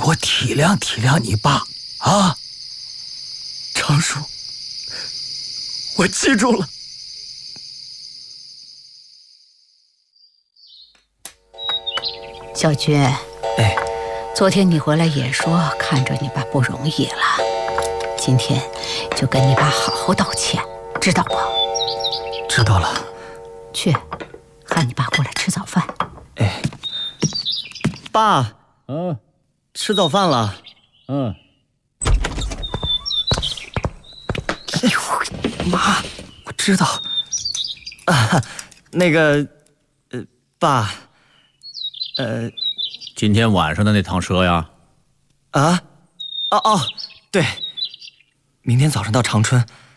多体谅体谅你爸啊。 常叔，我记住了。 小军， 哎， 昨天你回来也说看着你爸不容易了，今天就跟你爸好好道歉，知道不？ 知道了。 去，喊你爸过来吃早饭。 哎，爸，吃早饭了。哎呦，妈，我知道。啊，那个，爸， 今天晚上的那趟车呀？ 哦，对，明天早上到长春，